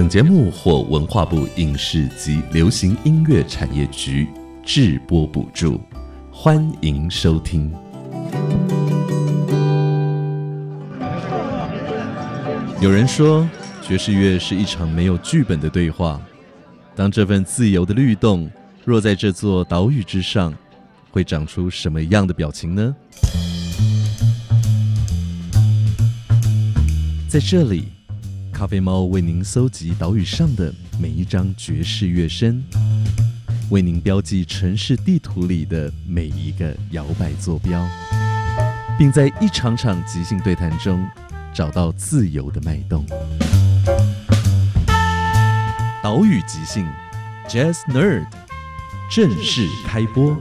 本节目获文化部影视及流行音乐产业局制播补助，欢迎收听。有人说，爵士乐是一场没有剧本的对话。当这份自由的律动若在这座岛屿之上，会长出什么样的表情呢？在这里，咖啡猫为您搜集岛屿上的每一张爵士乐声，为您标记城市地图里的每一个摇摆坐标，并在一场场即兴对谈中找到自由的脉动。岛屿即兴 Jazz Nerd 正式开播。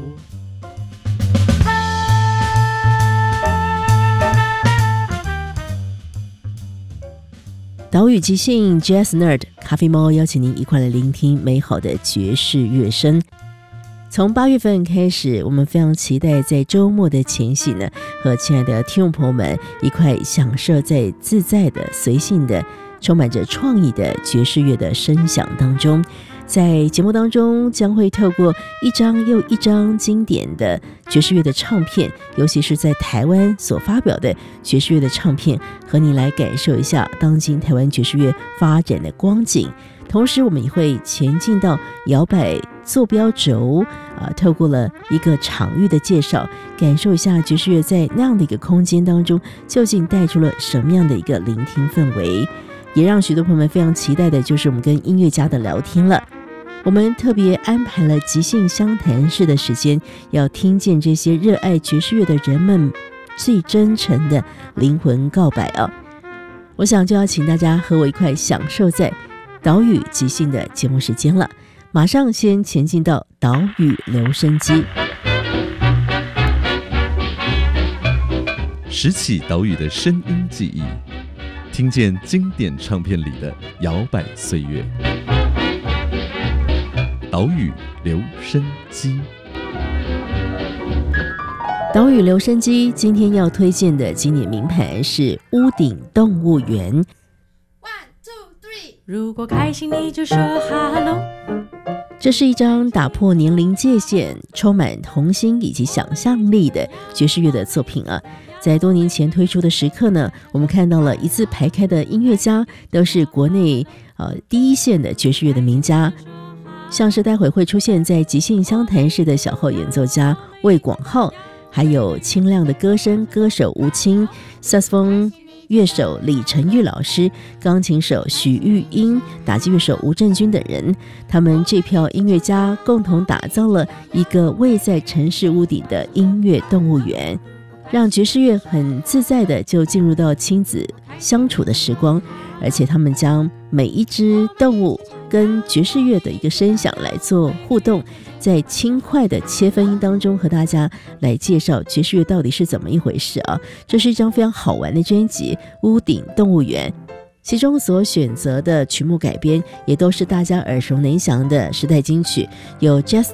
岛屿即兴 Jazz Nerd 咖啡猫邀请您一块来聆听美好的爵士乐声。从8月份开始，我们非常期待在周末的前夕呢，和亲爱的听众朋友们一块享受在自在的、随性的、充满着创意的爵士乐的声响当中。在节目当中将会透过一张又一张经典的爵士乐的唱片，尤其是在台湾所发表的爵士乐的唱片，和你来感受一下当今台湾爵士乐发展的光景。同时我们也会前进到摇摆坐标轴，透过了一个场域的介绍，感受一下爵士乐在那样的一个空间当中究竟带出了什么样的一个聆听氛围。也让许多朋友们非常期待的就是我们跟音乐家的聊天了。我们特别安排了即兴相谈式的时间，要听见这些热爱爵士乐的人们最真诚的灵魂告白啊！我想就要请大家和我一块享受在岛屿即兴的节目时间了。马上先前进到岛屿留声机， 拾起岛屿的声音记忆，听见经典唱片里的摇摆岁月。岛屿留声机， 岛屿留声机今天要推荐的经典名盘是屋顶动物园。1, 2, 3， 如果开心你就说哈喽。 这是一张打破年龄界限、充满童心以及想象力的爵士乐的作品啊！在多年前推出的时刻呢，我们看到了一字排开的音乐家，都是国内第一线的爵士乐的名家，像是待会会出现在即兴相谈式的小号演奏家魏广浩，还有清亮的歌声歌手吴清，萨克斯风乐手李成玉老师，钢琴手许玉英，打击乐手吴正军等人，他们这票音乐家共同打造了一个位在城市屋顶的音乐动物园，让爵士乐很自在的就进入到亲子相处的时光，而且他们将每一只动物跟爵士乐的一个声响来做互动，在轻快的切分音当中和大家来介绍爵士乐到底是怎么一回事啊！这是一张非常好玩的专辑《屋顶动物园》，其中所选择的曲目改编也都是大家耳熟能详的时代金曲，有 Jazz